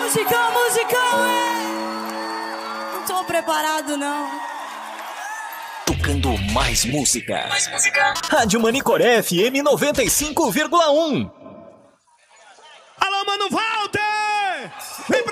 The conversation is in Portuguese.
Musicão, Não tô preparado, não. Tocando mais música. Rádio Manicoré FM 95,1. Alô, Mano Walter! Vem pra